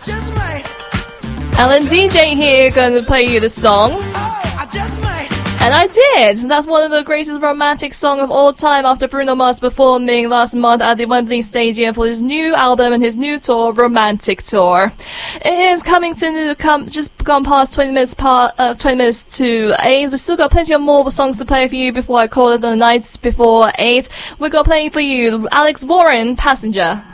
Alan DJ here, going to play you the song. And I did! That's one of the greatest romantic songs of all time after Bruno Mars performing last month at the Wembley Stadium for his new album and his new tour, Romantic Tour. It is coming to just gone past 20 minutes to 8. We've still got plenty of more songs to play for you before I call it the night before 8. We're going to play for you Alex Warren, Passenger.